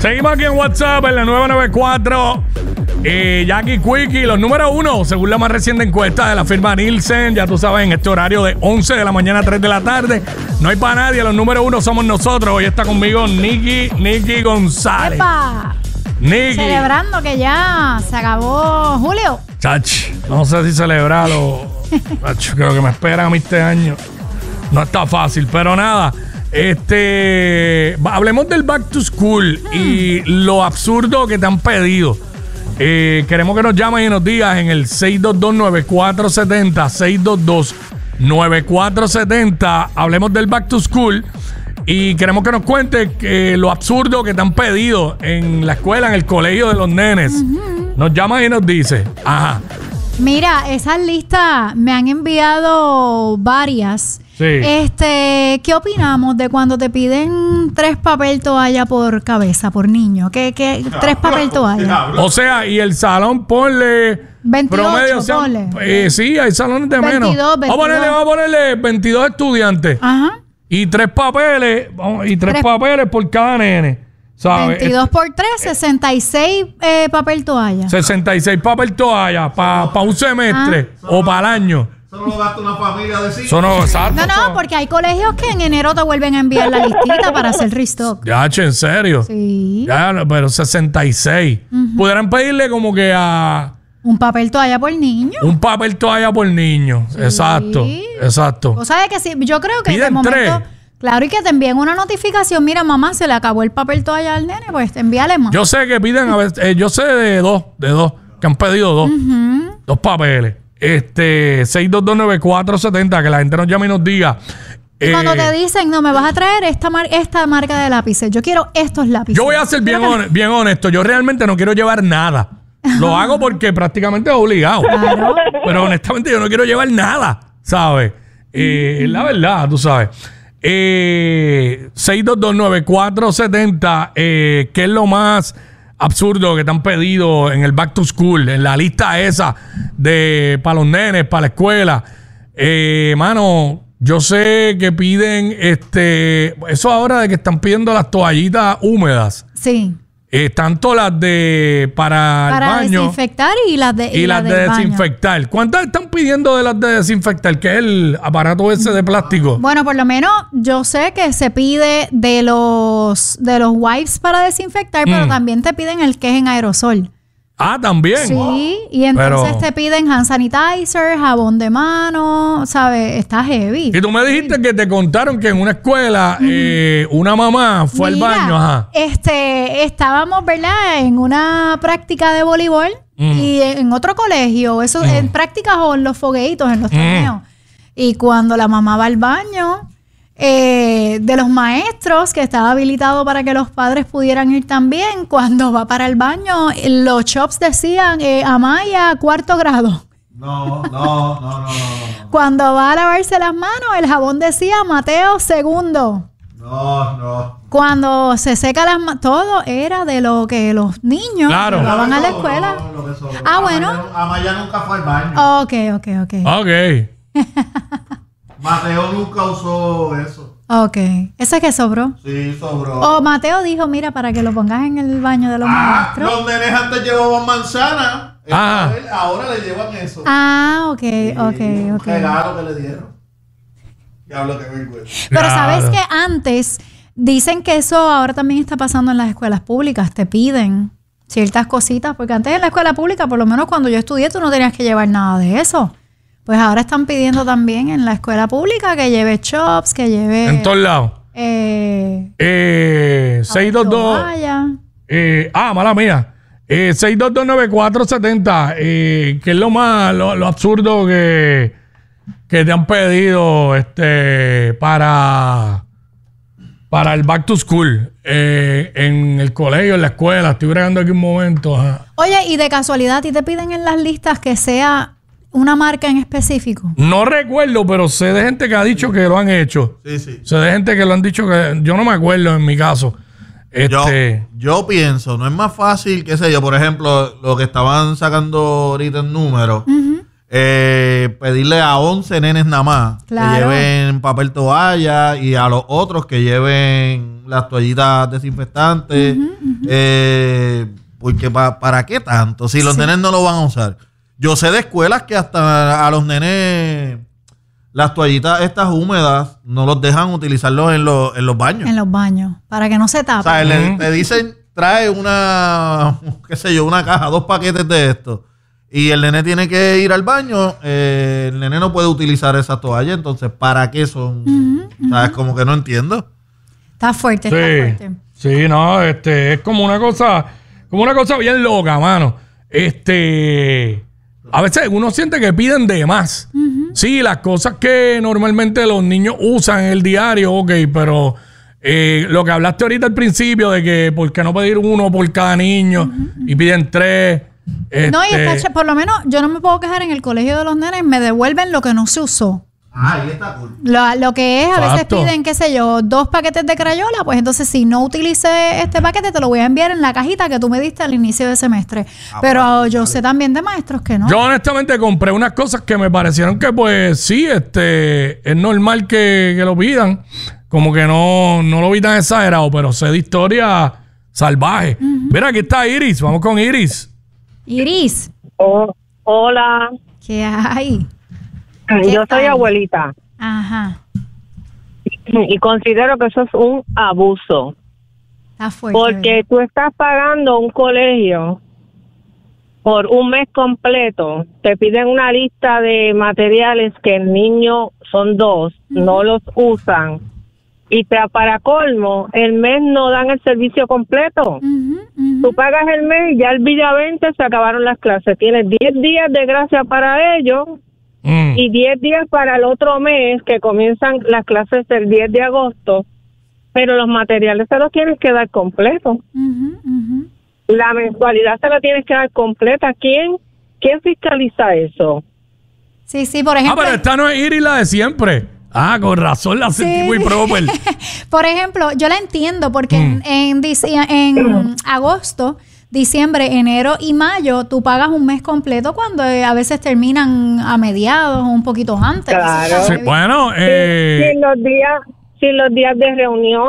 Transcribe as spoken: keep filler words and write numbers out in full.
Seguimos aquí en WhatsApp en la nueve nueve cuatro. Eh, Jackie Quickie, los número uno, según la más reciente encuesta de la firma Nielsen. Ya tú sabes, en este horario de once de la mañana a tres de la tarde. No hay para nadie, los número uno somos nosotros. Hoy está conmigo Nicky, Nicky González. ¡Epa! Nicky. Celebrando que ya se acabó julio. Chach, no sé si celebrarlo. Chach, creo que me esperan a mí este año. No está fácil, pero nada. Este, hablemos del back to school hmm. y lo absurdo que te han pedido. Eh, queremos que nos llames y nos digas en el seis dos dos, nueve cuatro siete cero, seis dos dos, nueve cuatro siete cero. Hablemos del back to school y queremos que nos cuentes que lo absurdo que te han pedido en la escuela, en el colegio de los nenes. Uh-huh. Nos llamas y nos dices, ajá. Mira, esas listas me han enviado varias. Sí. Este, ¿qué opinamos de cuando te piden tres papel toalla por cabeza, por niño? ¿Qué, qué, tres papel toalla? O sea, y el salón ponle veintiocho, promedio, o sea, ponle. Eh, sí, hay salones de menos. veintidós, veintidós. Vamos a ponerle, vamos a ponerle veintidós estudiantes. Ajá. Y tres papeles, y tres, tres papeles por cada nene. ¿Sabes? veintidós por tres, sesenta y seis eh, papel toalla. sesenta y seis papel toalla para pa un semestre ah. o para el año. Eso no lo gasta una familia de cinco. Eso no, exacto, no, no, eso. Porque hay colegios que en enero te vuelven a enviar la listita para hacer restock. Ya, che, en serio. Sí. Ya, pero sesenta y seis. Uh-huh. Pudieran pedirle como que a... Un papel toalla por niño. Un papel toalla por niño. Sí. Exacto, exacto. O sea, que sí, yo creo que piden de momento... tres. Claro, y que te envíen una notificación. Mira, mamá, se le acabó el papel toalla al nene, pues envíale más. Yo sé que piden, a veces, eh, yo sé de dos, de dos, que han pedido dos. Uh-huh. Dos papeles. Este, seis dos dos, nueve cuatro siete cero, que la gente nos llame y nos diga. Y eh, cuando te dicen, no, me vas a traer esta, mar- esta marca de lápices, yo quiero estos lápices. Yo voy a ser bien, hon- bien honesto, yo realmente no quiero llevar nada. Lo hago porque prácticamente es obligado. Claro. Pero honestamente yo no quiero llevar nada, ¿sabes? Eh, es la verdad, tú sabes. Eh, seis dos dos, nueve cuatro siete cero, eh, ¿qué es lo más absurdo que te han pedido en el back to school, en la lista esa de para los nenes, para la escuela? Eh, mano, yo sé que piden este, eso ahora de que están pidiendo las toallitas húmedas. Sí. Eh, tanto las de para, para el baño desinfectar y las de y, y las de desinfectar. Baño. ¿Cuántas están pidiendo de las de desinfectar? Que es el aparato ese de plástico. Bueno, por lo menos yo sé que se pide de los de los wipes para desinfectar, mm. pero también te piden el que es en aerosol. Ah, también. Sí, wow. Y entonces pero... te piden hand sanitizer, jabón de mano, ¿sabes? Está heavy. Y tú me dijiste sí. que te contaron que en una escuela mm. eh, una mamá fue Mira, al baño. Ajá. Este, estábamos, ¿verdad? En una práctica de voleibol mm. y en otro colegio, eso mm. en prácticas o en los fogueitos, en los torneos. Mm. Y cuando la mamá va al baño... Eh, de los maestros, que estaba habilitado para que los padres pudieran ir también, cuando va para el baño, los chops decían eh, Amaya, cuarto grado. No, no, no, no, no, no. Cuando va a lavarse las manos, el jabón decía Mateo, segundo. No, no. Cuando se seca las manos, todo era de lo que los niños claro. llevaban a la escuela. No, lo que sobró. Ah, bueno. Amaya nunca fue al baño. Ok, ok, ok. Ok. Mateo nunca usó eso. Ok. ¿Ese que sobró? Sí, sobró. O Mateo dijo, mira, para que lo pongas en el baño de los ah, maestros. Los nenes antes llevaban manzana. Ah. Él, ahora le llevan eso. Ah, ok, sí, ok, un ok. regalo que le dieron. Diablo, que vergüenza. Pero claro. sabes que antes, dicen que eso ahora también está pasando en las escuelas públicas. Te piden ciertas cositas. Porque antes en la escuela pública, por lo menos cuando yo estudié, tú no tenías que llevar nada de eso. Pues ahora están pidiendo también en la escuela pública que lleve chops, que lleve... En todos lados. Eh... Eh... seis dos dos... Eh, ah, mala mía. Eh, seis dos dos, nueve cuatro siete cero. Eh, ¿qué es lo más... Lo, lo absurdo que... Que te han pedido... Este... Para... Para el back to school. Eh, en el colegio, en la escuela. Estoy bregando aquí un momento. Ajá. Oye, y de casualidad, ¿a ti te piden en las listas que sea... una marca en específico? No recuerdo, pero sé de gente que ha dicho que lo han hecho. Sí, sí. Sé de gente que lo han dicho que... Yo no me acuerdo en mi caso. Este... Yo, yo pienso, no es más fácil, qué sé yo, por ejemplo, lo que estaban sacando ahorita en números, uh-huh. eh, pedirle a once nenes nada más claro. que lleven papel toalla y a los otros que lleven las toallitas desinfectantes. Uh-huh, uh-huh. eh, porque pa, ¿para qué tanto? Si los sí. nenes no lo van a usar. Yo sé de escuelas que hasta a los nenes las toallitas estas húmedas no los dejan utilizarlos en, los, en los baños. En los baños, para que no se tapen. O sea, le, te dicen, trae una, qué sé yo, una caja, dos paquetes de esto. Y el nene tiene que ir al baño, eh, el nene no puede utilizar esa toalla, entonces, ¿para qué son? Uh-huh, uh-huh. ¿Sabes? Como que no entiendo. Está fuerte, sí, está fuerte. Sí, no, este, es como una cosa, como una cosa bien loca, mano. Este, a veces uno siente que piden de más. Uh-huh. Sí, las cosas que normalmente los niños usan en el diario, ok, pero eh, lo que hablaste ahorita al principio de que por qué no pedir uno por cada niño uh-huh. y piden tres. Este... No, y está, por lo menos yo no me puedo quejar en el colegio de los nenes, me devuelven lo que no se usó. Ah, ahí está cool. Lo, lo que es, a veces piden, qué sé yo, dos paquetes de crayola, pues entonces si no utilice este paquete te lo voy a enviar en la cajita que tú me diste al inicio de semestre. Ah, Pero vale, yo vale. sé también de maestros que no. Yo honestamente compré unas cosas que me parecieron que pues sí, este, es normal que, que lo pidan. Como que no, no lo vi tan exagerado, pero sé de historia salvaje. Uh-huh. Mira, aquí está Iris, vamos con Iris. Iris. Oh, hola. ¿Qué hay? Yo soy abuelita. Ajá. Y considero que eso es un abuso. Está fuerte. Porque ¿verdad? Tú estás pagando un colegio por un mes completo. Te piden una lista de materiales que el niño son dos, uh-huh. no los usan. Y te, para colmo, el mes no dan el servicio completo. Uh-huh, uh-huh. Tú pagas el mes y ya el día veinte se acabaron las clases. Tienes diez días de gracia para ellos mm. y diez días para el otro mes, que comienzan las clases el diez de agosto. Pero los materiales se los tienes que dar completos. Uh-huh, uh-huh. La mensualidad se la tienes que dar completa. ¿Quién, quién fiscaliza eso? Sí, sí, por ejemplo... Ah, pero esta no es Iris la de siempre. Ah, con razón la sentí sí. muy proper. Por ejemplo, yo la entiendo porque mm. en, en, en agosto, diciembre, enero y mayo tú pagas un mes completo cuando eh, a veces terminan a mediados o un poquito antes. Claro. Sí, bueno, eh... sin, sin los días, sin los días de reunión.